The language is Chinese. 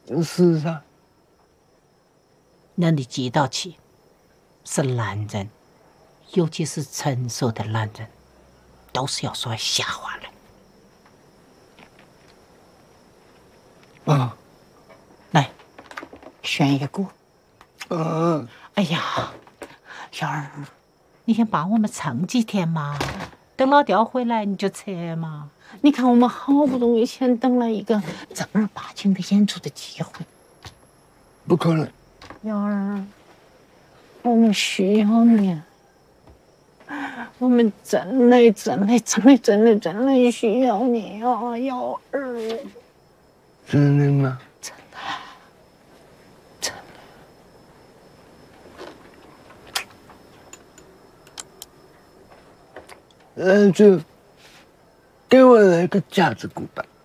是啊， 人的几道气是男人，尤其是成熟的男人，都是要说瞎话的。啊， 来，选一个。哎呀，小儿，你先帮我们撑几天嘛，等老调回来你就撤嘛。你看我们好不容易先等了一个正儿八经的演出的机会。 不可能， 瑶儿，我们需要你，我们真的需要你啊，瑶儿。 真的吗？ 真的。 就给我来个架子鼓吧。